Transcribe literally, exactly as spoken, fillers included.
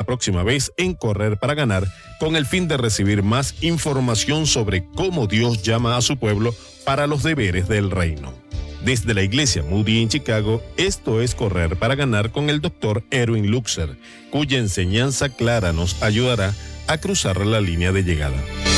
próxima vez en Correr para Ganar, con el fin de recibir más información sobre cómo Dios llama a su pueblo para los deberes del reino. Desde la iglesia Moody en Chicago, esto es Correr para Ganar con el doctor Erwin Luxer, cuya enseñanza clara nos ayudará a cruzar la línea de llegada.